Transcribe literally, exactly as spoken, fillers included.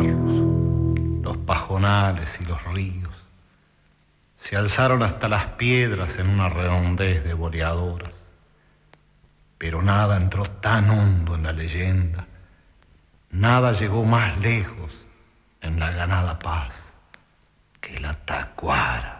Los pajonales y los ríos se alzaron hasta las piedras en una redondez de boleadoras, pero nada entró tan hondo en la leyenda, nada llegó más lejos en la ganada paz que la tacuara.